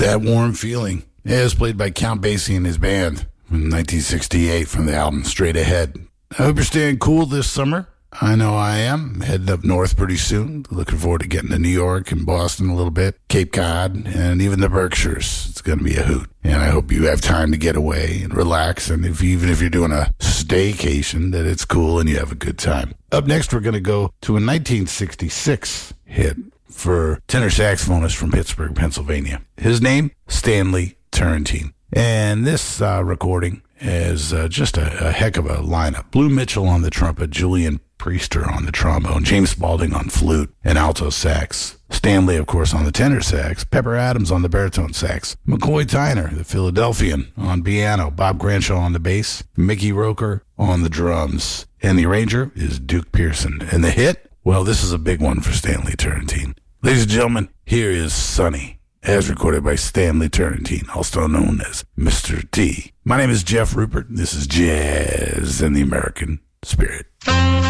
That Warm Feeling is played by Count Basie and his band from 1968 from the album Straight Ahead. I hope you're staying cool this summer. I know I am. I'm heading up north pretty soon. Looking forward to getting to New York and Boston a little bit, Cape Cod, and even the Berkshires. It's going to be a hoot. And I hope you have time to get away and relax. And even if you're doing a staycation, that it's cool and you have a good time. Up next, we're going to go to a 1966 hit for tenor saxophonist from Pittsburgh, Pennsylvania. His name, Stanley Turrentine. And this recording is just a heck of a lineup. Blue Mitchell on the trumpet, Julian Priester on the trombone, James Spaulding on flute and alto sax, Stanley, of course, on the tenor sax, Pepper Adams on the baritone sax, McCoy Tyner, the Philadelphian, on piano, Bob Granshaw on the bass, Mickey Roker on the drums, and the arranger is Duke Pearson. And the hit? Well, this is a big one for Stanley Turrentine. Ladies and gentlemen, here is Sunny, as recorded by Stanley Turrentine, also known as Mr. T. My name is Jeff Rupert. This is Jazz and the American Spirit.